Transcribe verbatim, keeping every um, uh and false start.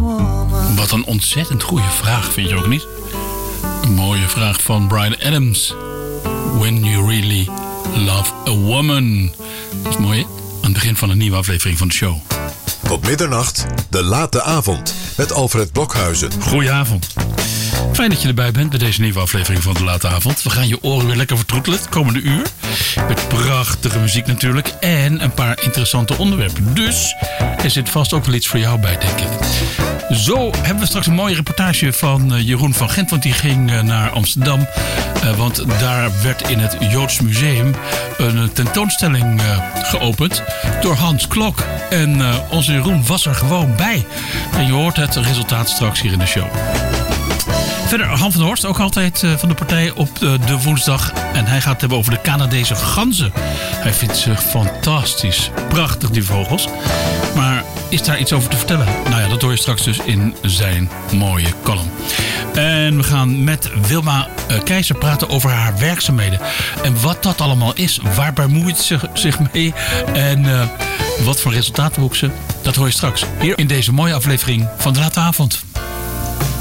Wat een ontzettend goede vraag, vind je ook niet? Een mooie vraag van Bryan Adams. When you really love a woman. Dat is mooi, hè? Aan het begin van een nieuwe aflevering van de show. Tot middernacht, de late avond, met Alfred Blokhuizen. Goedenavond. Fijn dat je erbij bent bij deze nieuwe aflevering van de late avond. We gaan je oren weer lekker vertroetelen het komende uur. Met prachtige muziek natuurlijk. En een paar interessante onderwerpen. Dus er zit vast ook wel iets voor jou bij, denk ik. Zo hebben we straks een mooie reportage van uh, Jeroen van Gent. Want die ging uh, naar Amsterdam. Uh, want daar werd in het Joods Museum een tentoonstelling uh, geopend door Hans Klok. En uh, onze Jeroen was er gewoon bij. En je hoort het resultaat straks hier in de show. Verder Han van der Horst, ook altijd uh, van de partij op uh, de woensdag. En hij gaat het hebben over de Canadese ganzen. Hij vindt ze fantastisch. Prachtig, die vogels. Maar is daar iets over te vertellen? Nou ja, dat hoor je straks dus in zijn mooie column. En we gaan met Wilma uh, Keizer praten over haar werkzaamheden. En wat dat allemaal is. Waar bemoeit ze zich mee? En uh, wat voor resultaten boekt ze? Dat hoor je straks hier in deze mooie aflevering van de Late Avond.